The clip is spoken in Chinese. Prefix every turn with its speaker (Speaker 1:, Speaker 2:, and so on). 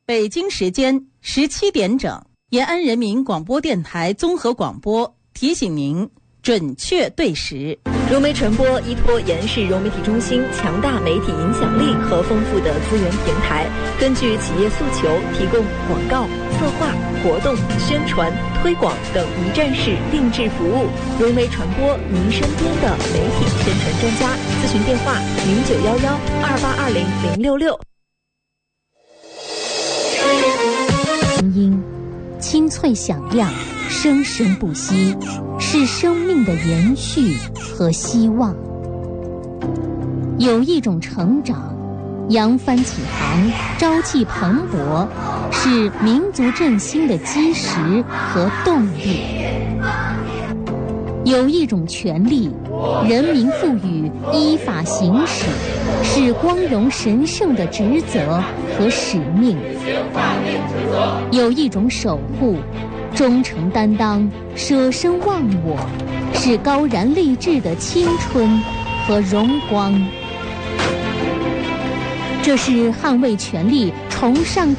Speaker 1: 北京时间17点整，延安人民广播电台综合广播提醒您准确对时。
Speaker 2: 融媒传播依托延安市融媒体中心强大媒体影响力和丰富的资源平台，根据企业诉求提供广告、策划、活动、宣传、推广等一站式定制服务。融媒传播，您身边的媒体宣传专家。咨询电话0911282066。
Speaker 3: 声音清脆响亮，生生不息，是生命的延续和希望。有一种成长，扬帆起航，朝气蓬勃，是民族振兴的基石和动力。有一种权利，人民赋予依法行使，是光荣神圣的职责和使命。有一种守护，忠诚担当，舍身忘我，是高燃励志的青春和荣光。这是捍卫权利、崇尚